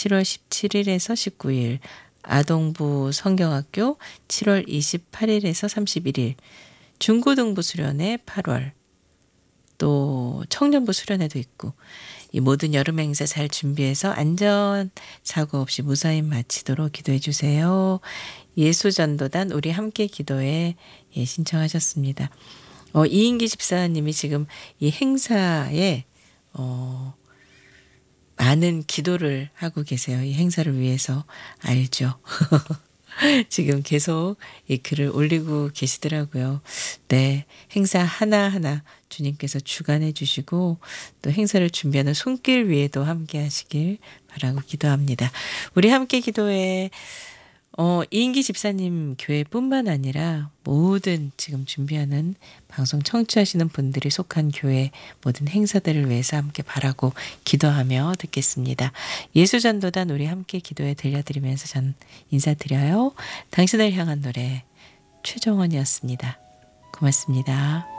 7월 17일에서 19일, 아동부 성경학교 7월 28일에서 31일, 중고등부 수련회 8월, 또 청년부 수련회도 있고, 이 모든 여름 행사 잘 준비해서 안전 사고 없이 무사히 마치도록 기도해 주세요. 예수전도단 우리 함께 기도에 신청하셨습니다. 이인기 집사님이 지금 이 행사에 많은 기도를 하고 계세요. 이 행사를 위해서. 알죠? 지금 계속 이 글을 올리고 계시더라고요. 네, 행사 하나하나 주님께서 주관해 주시고 또 행사를 준비하는 손길 위에도 함께 하시길 바라고 기도합니다. 우리 함께 기도해 이인기 집사님 교회뿐만 아니라 모든 지금 준비하는 방송 청취하시는 분들이 속한 교회 모든 행사들을 위해서 함께 바라고 기도하며 듣겠습니다. 예수전도단 우리 함께 기도에 들려드리면서 전 인사드려요. 당신을 향한 노래 최정원이었습니다. 고맙습니다.